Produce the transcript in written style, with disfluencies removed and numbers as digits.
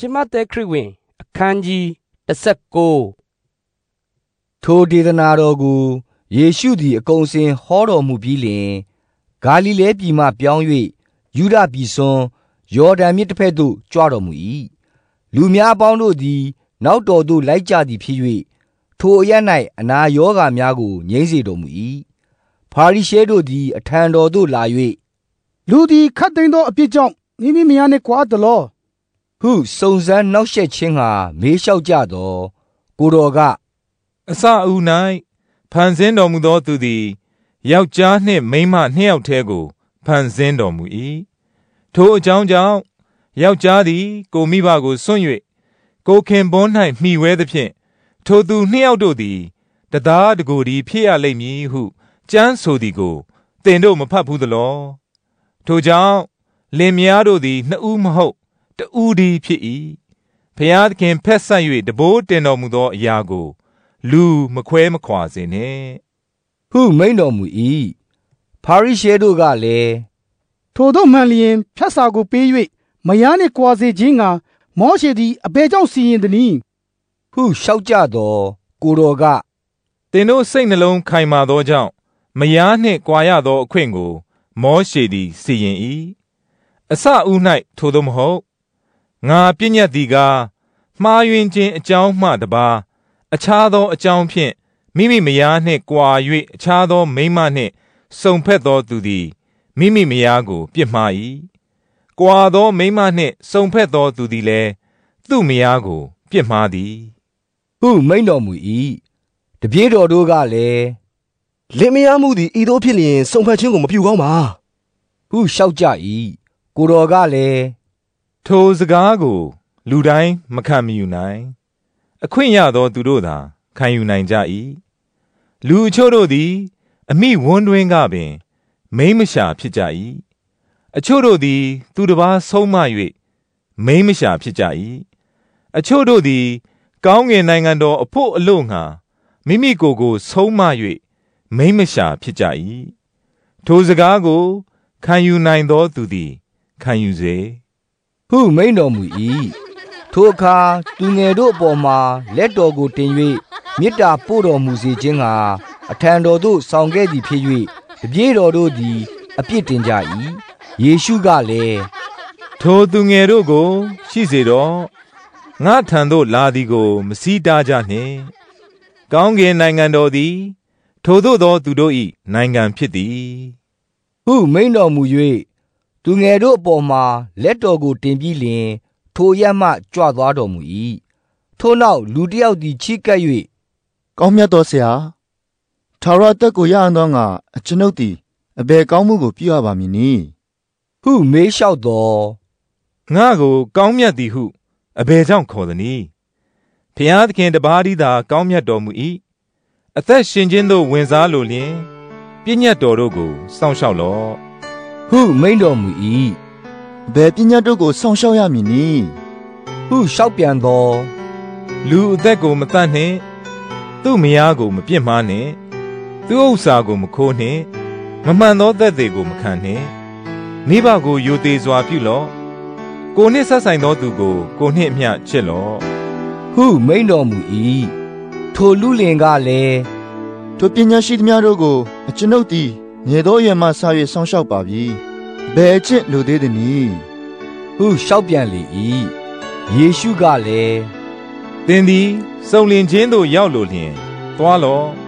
ရှမဿဲခရစ်ဝင်အခန်းကြီး19 ထိုဒေသနာတော်ကိုယေရှုသည်အကုန်အစင်ဟောတော်မူပြီးလျှင်ဂါလိလဲပြည်မှပြောင်း၍ယူဒပြည်စွန်းယော်ဒန်မြစ်တစ်ဖက်သို့ကြွတော်မူ၏လူများအပေါင်းတို့သည်နောက်တော်သို့လိုက်ကြသည်ဖြစ်၍ထိုအရပ်၌အနာရောဂါများကိုငြိမ်းစေတော်မူ၏ဖာရိရှဲတို့သည်အထံတော်သို့လာ၍လူသည်ခတ်သိမ်းသောအပြစ်ကြောင့်မိမိမယားနှင့်ကွာသလောဟုစုံစမ်းနှောက်ယှက်ခြင်းဟာမေးလျှောက်ကြသောကိုတော်ကအစအဦး၌ဖန်ဆင်းတော်မူသောသူသည်ယောက်ျားနှင့်မိန်းမနှစ်ယောက်တည်းကိုဖန်ဆင်းတော်မူ၏ထိုအကြောင်းကြောင့်ယောက်ျားသည်ကိုမိဘကိုစွန့်၍ကိုခင်ပွန်း၌မှီဝဲသဖြင့်ထိုသူနှစ်ယောက်တို့သည်တသားတကိုယ်သည်ဖြစ်ရလိမ့်မည်ဟုကျမ်းဆိုသည်ကိုသင်တို့မဖတ်ဘူးသလောထိုကြောင့်လင်မယားတို့သည်နှစ်ဦးမဟုတ်တဦးတည်းဖြစ်၏ဖျားသခင်ဖက်ဆက်၍တဘိုးတင်တော်မူသောအရာကိုလူမခွဲမခွာစေနှင့်ဟုမိန့်တော်မူ၏ဖာရိရှဲတို့ကလည်းထိုတို့မှန်လျင်ဖြတ်စာကိုပေး၍မယားနှင့်ကွာစေခြင်းကမောရှေသည်အဘယ်ကြောင့်စီရင်သနည်းဟုလျှောက်ကြသောကိုတော်ကသင်တို့စိတ်နှလုံးခိုင်မာသောကြောင့်မယားနှင့်ကွာရသောအခွင့်ကိုမောရှေသည်စီရင်၏အစဦး၌ထိုသို့မဟုတ်ငါပြည့်ညတ်သည်ကားမှားယွင်းခြင်းအကြောင်းမှတပါအခြားသောအကြောင်းဖြင့်မိမိမယားနှင့်ကွာ၍အခြားသောမိန်းမနှင့်စုံဖက်သောသူသည်မိမိမယားကိုပြစ်မှား၏ကွာသောမိန်းမနှင့်စုံဖက်သောသူသည်လည်းသူ့မယားကိုပြစ်မှားသည်ဟုမိန့်တော်မူ၏တပည့်တော်တို့ကလည်းလင်မယားမှုသည်ဤသို့ဖြစ်လျင်စုံဖက်ခြင်းကိုမပြုကောင်းပါဟုလျှောက်ကြ၏ကိုတော်ကလည်းထိုစကားကိုလူတိုင်းမခံမယူနိုင်အခွင့်ရသောသူတို့သာခံယူနိုင်ကြ၏လူအချို့တို့သည်အမိဝန်းတွင်းကပင်မိန်းမရှာဖြစ်ကြ၏အချို့တို့သည်သူတစ်ပါးဆုံးမ၍မိန်းမရှာဖြစ်ကြ၏အချို့တို့သည်ကောင်းကင်နိုင်ငံတော်အဖို့အလို့ငှာမိမိကိုယ်ကိုဆုံးမ၍မိန်းမရှာဖြစ်ကြ၏ထိုစကားကိုခံယူနိုင်သောသူသည်ခံယူစေဟုမိန့်တော်မူ၏ထိုအခါသူငယ်တို့အပေါ်မှာလက်တော်ကိုတင်၍မေတ္တာပို့တော်မူစေခြင်းဟာအထံတော်သို့ဆောင်ခဲ့သည်ဖြစ်၍တပည့်တော်တို့သည်အပြစ်တင်ကြ၏ယေရှုကလည်းထိုသူငယ်တို့ကိုရှိစေတော့ငါထံသို့လာသည်ကိုမစီးတားကြနှင့်ကောင်းကင်နိုင်ငံတော်သည်ထိုသို့သောသူတို့၏နိုင်ငံဖြစ်သည်ဟုမိန့်တော်မူ၍သူငယ်တို့အပေါ်မှာလက်တော်ကိုတင်ပြီးလျှင်ထိုရက်မှကြွသွားတော်မူ၏ထိုနောက်လူတစ်ယောက်သည်ချီးကပ်၍ကောင်းမြတ်သောဆရာထာဝရအသက်ကိုရအောင်သောငါအကျွန်ုပ်သည်အဘယ်ကောင်းမှုကိုပြုရပါမည်နည်းဟုမေးလျှောက်တော်ငါကိုကောင်းမြတ်သည်ဟုအဘယ်ကြောင့်ခေါ်သနည်းဖျားသခင်တပါးတည်းသာကောင်းမြတ်တော်မူ၏အသက်ရှင်ခြင်းသို့ဝင်စားလိုလျင်ပြည့်ညတ်တော်တို့ကိုစောင့်ရှောက်လော့ဟုမိန့်တော်မူ၏ဘယ်ပြည့်ညတ်တို့ကိုစောင့်ရှောက်ရမည်နည်းဟုလျှောက်ပြန်တော်လူအသက်ကိုမတတ်နှင့်သူ့မယားကိုမပြစ်မှားနှင့်သူ့ဥစ္စာကိုမခိုးနှင့်မမှန်သောသက်သေကိုမခံနှင့်မိဘကိုယိုသေးစွာပြုလော့ကိုနှင့်ဆက်ဆိုင်သောသူကိုကိုနှင့်အမျှချစ်လော့ဟုမိန့်တော်မူ၏ထိုလူလင်ကလည်းထိုပညာရှိသမျှတို့ကိုအကျွန်ုပ်သည်ငယ်သောအရွယ်မှစ၍စောင့်ရှောက်ပါပြီဘယ်အကျင့်လိုသေးသနည်းဟုလျှောက်ပြန်လေ၏ယေရှုကလည်းသင်သည်စုံလင်ခြင်းသို့ရောက်လိုလျင်သွားလော့